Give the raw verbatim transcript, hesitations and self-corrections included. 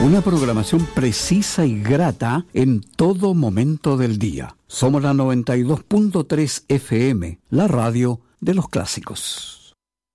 Una programación precisa y grata en todo momento del día. Somos la noventa y dos punto tres F M, la radio de los clásicos.